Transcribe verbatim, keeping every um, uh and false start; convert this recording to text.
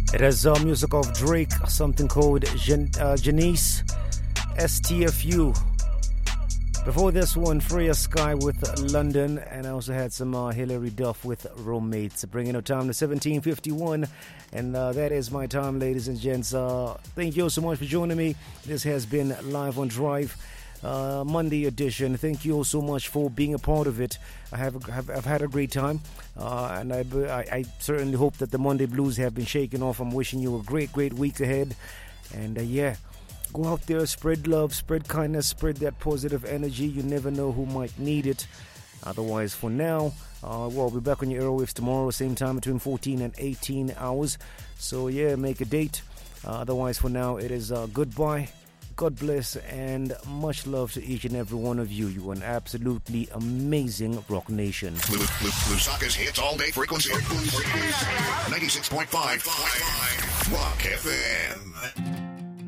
It has uh, music of Drake, something called Gen- uh, Janice, S T F U. Before this one, Freya Sky with London, and I also had some uh, Hilary Duff with Roommates, bringing our time to seventeen fifty-one, and uh, that is my time, ladies and gents. Uh, thank you all so much for joining me. This has been Live on Drive, uh, Monday edition. Thank you all so much for being a part of it. I have, have I've had a great time, uh, and I, I, I certainly hope that the Monday blues have been shaken off. I'm wishing you a great, great week ahead, and uh, yeah. Go out there, spread love, spread kindness, spread that positive energy. You never know who might need it. Otherwise, for now, uh, well, we'll be back on your airwaves tomorrow, same time between fourteen and eighteen hours. So, yeah, make a date. Uh, otherwise, for now, it is uh, goodbye, God bless, and much love to each and every one of you. You are an absolutely amazing rock nation. Lusaka's hits all day frequency. ninety-six point five Rock F M.